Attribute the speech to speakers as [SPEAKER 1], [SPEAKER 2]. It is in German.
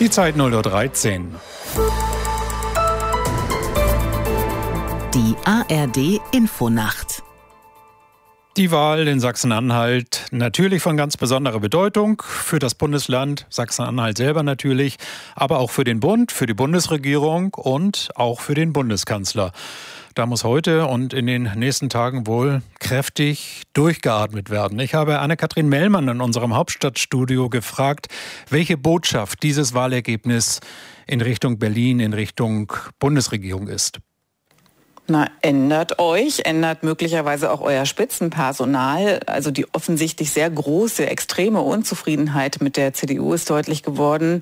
[SPEAKER 1] Die Zeit 0:13 Uhr.
[SPEAKER 2] Die ARD-Infonacht.
[SPEAKER 1] Die Wahl in Sachsen-Anhalt natürlich von ganz besonderer Bedeutung für das Bundesland Sachsen-Anhalt selber natürlich, aber auch für den Bund, für die Bundesregierung und auch für den Bundeskanzler. Da muss heute und in den nächsten Tagen wohl kräftig durchgeatmet werden. Ich habe Anne-Kathrin Mellmann in unserem Hauptstadtstudio gefragt, welche Botschaft dieses Wahlergebnis in Richtung Berlin, in Richtung Bundesregierung ist.
[SPEAKER 3] Na, ändert euch, ändert möglicherweise auch euer Spitzenpersonal. Also die offensichtlich sehr große, extreme Unzufriedenheit mit der CDU ist deutlich geworden.